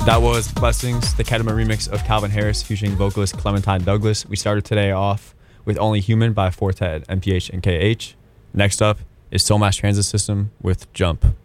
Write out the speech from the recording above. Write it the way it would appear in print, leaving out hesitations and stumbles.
That was Blessings, the Kedema remix of Calvin Harris featuring vocalist Clementine Douglas. We started today off with Only Human by Four Tet, MPH, and KH. Next up is Soul Mass Transit System with Jump.